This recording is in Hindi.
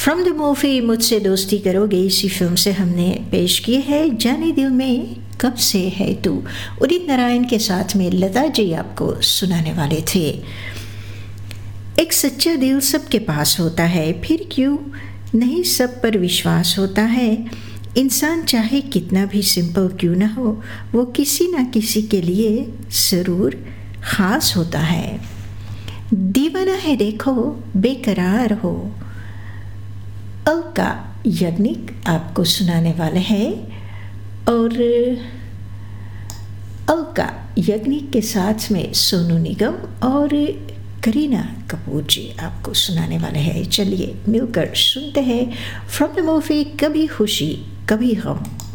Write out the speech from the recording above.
फ्रॉम द मूवी मुझसे दोस्ती करोगे, इसी फिल्म से हमने पेश की है जाने दिल में कब से है तू। उदित नारायण के साथ में लता जी आपको सुनाने वाले थे। एक सच्चा दिल सबके पास होता है, फिर क्यों नहीं सब पर विश्वास होता है। इंसान चाहे कितना भी सिंपल क्यों ना हो, वो किसी ना किसी के लिए ज़रूर ख़ास होता है। दीवाना है देखो बेकरार हो, अलका याग्निक आपको सुनाने वाले हैं। और अलका याग्निक के साथ में सोनू निगम और करीना कपूर जी आपको सुनाने वाले हैं। चलिए मिलकर सुनते हैं फ्रॉम द मूवी कभी खुशी कभी गम।